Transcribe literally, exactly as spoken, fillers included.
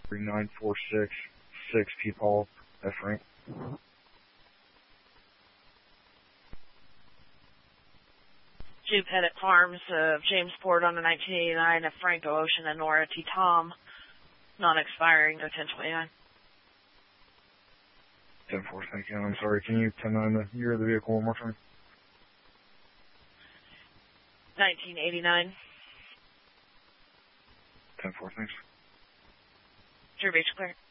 nine four six six P. Paul F. Frank. Two Pettit Farms of Jamesport on the nineteen eighty-nine of Franco Ocean and Nora T. Tom, non-expiring, no ten twenty-nine. ten four, thank you. I'm sorry, can you ten nine the year of the vehicle one more time? nineteen eighty-nine. ten four, thanks. True Beach clear.